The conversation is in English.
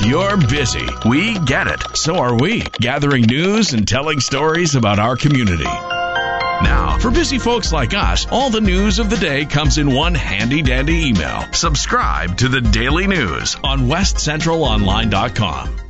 You're busy. We get it. So are we, gathering news and telling stories about our community. Now, for busy folks like us, all the news of the day comes in one handy-dandy email. Subscribe to the Daily News on westcentralonline.com.